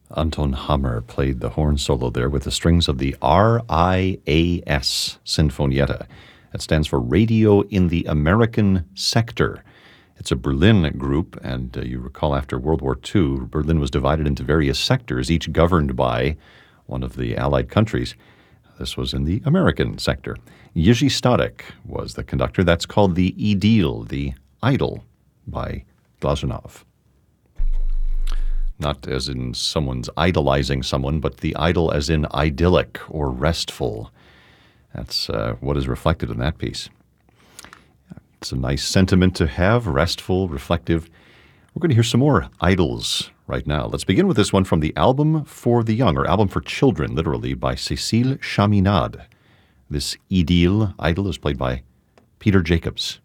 Anton Hammer played the horn solo there with the strings of the RIAS Sinfonietta. That stands for Radio in the American Sector. It's a Berlin group, and you recall after World War II, Berlin was divided into various sectors, each governed by one of the Allied countries. This was in the American sector. Jiří Stadek was the conductor. That's called the Idyll, the Idyll, by Glazunov. Not as in someone's idolizing someone, but the idyll as in idyllic or restful. That's what is reflected in that piece. It's a nice sentiment to have, restful, reflective. We're going to hear some more idylls right now. Let's begin with this one from the Album for the Young, or Album for Children, literally, by Cécile Chaminade. This idyll is played by Peter Jacobs.